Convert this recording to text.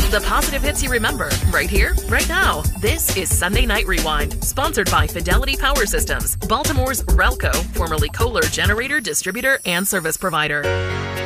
The positive hits you remember, right here, right now. This is Sunday Night Rewind, sponsored by Fidelity Power Systems, Baltimore's Relco, formerly Kohler generator, distributor, and service provider.